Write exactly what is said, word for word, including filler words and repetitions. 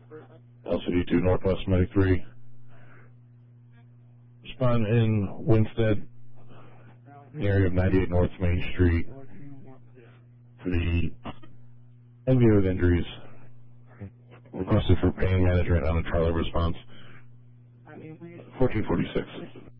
L C D two Northwest Medic three. Respond in Winstead, the area of ninety-eight North Main Street, for the N V O with injuries. Requested for pain management on a Charlie response. fourteen forty-six.